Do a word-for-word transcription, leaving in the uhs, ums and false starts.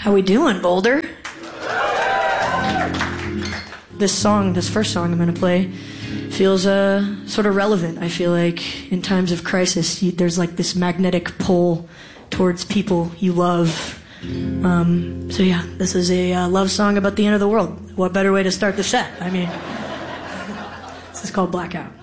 How we doing, Boulder? This song, this first song I'm going to play, feels uh, sort of relevant. I feel like in times of crisis, you, there's like this magnetic pull towards people you love. Um, so yeah, this is a uh, love song about the end of the world. What better way to start the set? I mean, this is called Blackout.